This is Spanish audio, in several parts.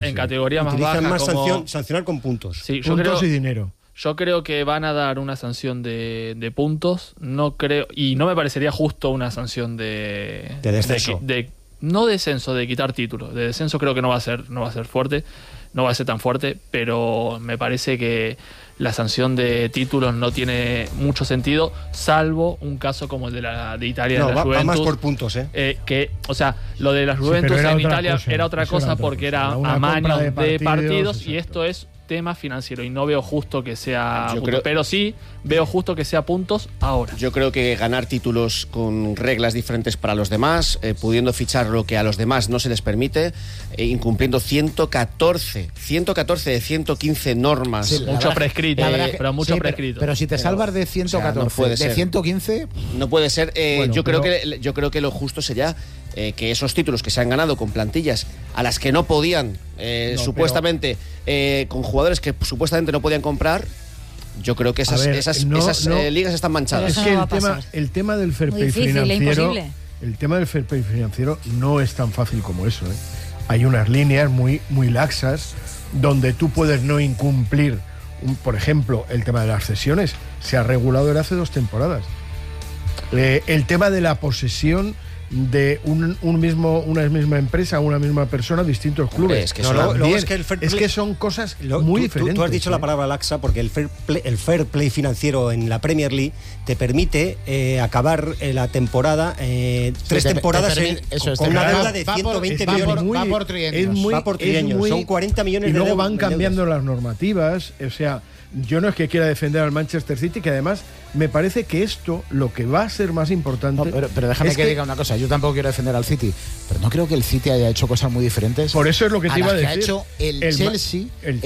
en categoría más baja. Utilizan más como... sancionar con puntos. Sí, puntos y dinero. Yo creo que van a dar una sanción de puntos. No creo, y no me parecería justo una sanción de descenso. No descenso, de quitar títulos. De descenso creo que no va a ser fuerte, no va a ser tan fuerte, pero me parece que la sanción de títulos no tiene mucho sentido, salvo un caso como el de Italia, de la Juventus. Va más por puntos, o sea, lo de la Juventus en Italia era otra cosa porque era amaño de partidos y esto es tema financiero y no veo justo que sea pero sí veo justo que sea puntos ahora. Yo creo que ganar títulos con reglas diferentes para los demás, pudiendo fichar lo que a los demás no se les permite, incumpliendo 114 de 115 normas. Sí, mucho prescrito, prescrito. Pero si te salvas de 114, no puede ser. De 115... No puede ser. Yo creo que lo justo sería que esos títulos que se han ganado con plantillas a las que no podían, supuestamente, con jugadores que supuestamente no podían comprar, yo creo que esas ligas están manchadas. Es que el tema del fair play financiero, el tema del fair play financiero no es tan fácil como eso. Hay unas líneas muy, muy laxas donde tú puedes no incumplir. Por ejemplo, el tema de las cesiones se ha regulado desde hace 2 temporadas. El tema de la posesión de una misma empresa, una misma persona, distintos clubes. Es que, son cosas muy diferentes. Tú has dicho la palabra laxa porque el fair play financiero en la Premier League te permite acabar la temporada 3 temporadas con una deuda de 120 millones. Va por trienios. Son 40 millones y de luego deudas. van cambiando las normativas. O sea, yo no es que quiera defender al Manchester City, que además me parece que esto lo que va a ser más importante. No, pero déjame que diga una cosa. Yo tampoco quiero defender al City, pero no creo que el City haya hecho cosas muy diferentes. Por eso es lo que te iba a decir. Que ha hecho el Chelsea.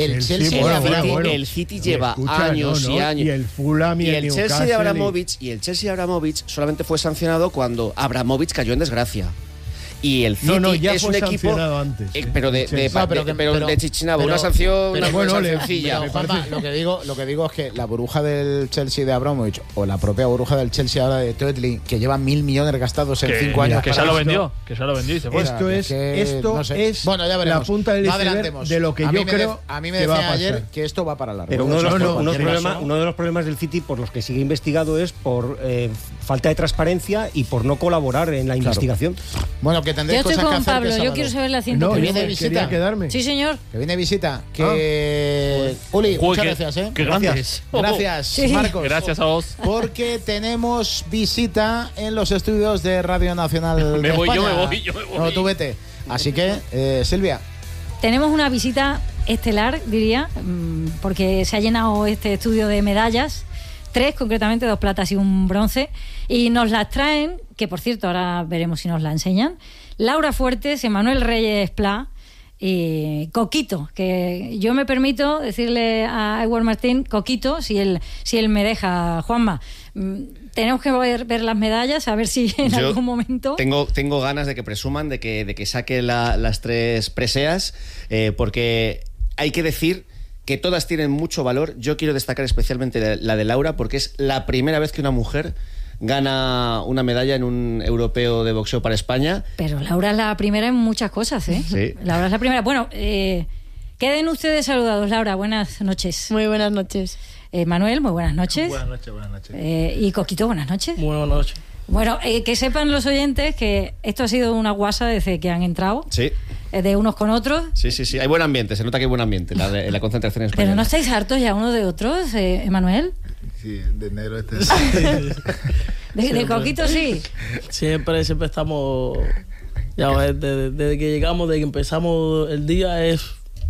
El City lleva años y años. Y el Fulham y el Chelsea de Abramovich. Y el Chelsea de Abramovich solamente fue sancionado cuando Abramovich cayó en desgracia. Y el City ya es fue un equipo antes, pero de Chichinabo, una sanción sencilla. Pero, Juanma, lo que digo es que la burbuja del Chelsea de Abramovich o la propia burbuja del Chelsea ahora de Toetli, que lleva 1.000 millones gastados en 5 años, que ya lo vendió y se fue. Esto es bueno, ya veremos. La punta del iceberg de lo que yo creo a mí me decía ayer que esto va para largo. Pero uno de los problemas del City por los que sigue investigado es por falta de transparencia y por no colaborar en la investigación. Bueno, que tendréis cosas que hacer. Yo estoy con Pablo, yo quiero saber la 103. Que viene visita. Quedarme. Sí, señor. Que viene visita. Uli, muchas gracias. Gracias, sí. Marcos. Gracias a vos. Porque tenemos visita en los estudios de Radio Nacional de España. Yo me voy. No, tú vete. Así que, Silvia. Tenemos una visita estelar, diría, porque se ha llenado este estudio de medallas. 3, concretamente 2 platas y un bronce, y nos las traen, que por cierto ahora veremos si nos la enseñan, Laura Fuertes, Emanuel Reyes Pla y Coquito, que yo me permito decirle a Edward Martín Coquito, si él me deja. Juanma, tenemos que ver las medallas, a ver si en algún momento... Tengo ganas de que presuman, de que saque las 3 preseas, porque hay que decir que todas tienen mucho valor. Yo quiero destacar especialmente la de Laura, porque es la primera vez que una mujer gana una medalla en un europeo de boxeo para España. Pero Laura es la primera en muchas cosas, ¿eh? Sí. Laura es la primera. Bueno, queden ustedes saludados. Laura, buenas noches. Muy buenas noches. Manuel, muy buenas noches. Buenas noches. Y Coquito, buenas noches. Muy buenas noches. Bueno, que sepan los oyentes que esto ha sido una guasa desde que han entrado. Sí. De unos con otros. Sí. Hay buen ambiente, se nota que hay buen ambiente en la concentración española. Pero no estáis hartos ya unos de otros, Emanuel. Sí, de negro este. de Coquito sí. Siempre estamos. Ya, desde que llegamos, desde que empezamos el día es.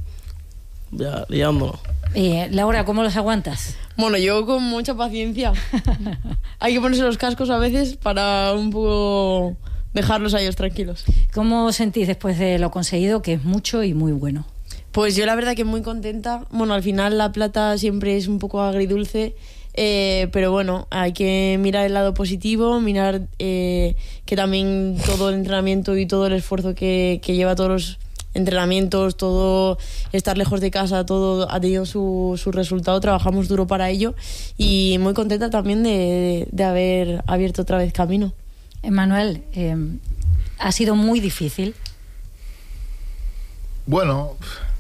Ya, liándonos. Laura, ¿cómo los aguantas? Bueno, yo con mucha paciencia. Hay que ponerse los cascos a veces para un poco dejarlos a ellos tranquilos. ¿Cómo os sentís después de lo conseguido, que es mucho y muy bueno? Pues yo la verdad que muy contenta. Bueno, al final la plata siempre es un poco agridulce, pero bueno, hay que mirar el lado positivo, mirar que también todo el entrenamiento y todo el esfuerzo que lleva todos los entrenamientos, todo estar lejos de casa, todo ha tenido su resultado. Trabajamos duro para ello y muy contenta también de haber abierto otra vez camino. Manuel, ha sido muy difícil. Bueno,